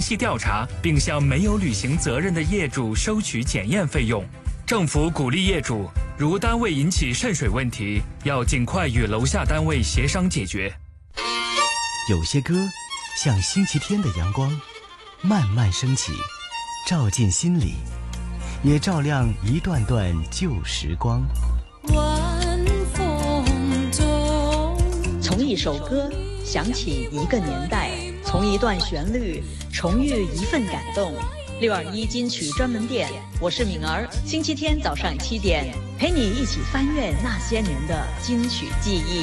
细调查，并向没有履行责任的业主收取检验费用。政府鼓励业主，如单位引起渗水问题，要尽快与楼下单位协商解决。 有些歌像星期天的阳光，慢慢升起，照进心里，也照亮一段段旧时光。 晚风中， 从一首歌想起一个年代，从一段旋律重遇一份感动。621金曲专门店，我是敏儿，星期天早上7点，陪你一起翻阅那些年的金曲记忆。